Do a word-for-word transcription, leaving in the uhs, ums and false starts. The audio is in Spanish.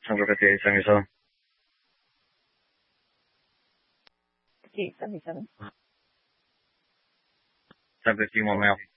上个月上一上。 Sí, está avisando. 上个期末没有。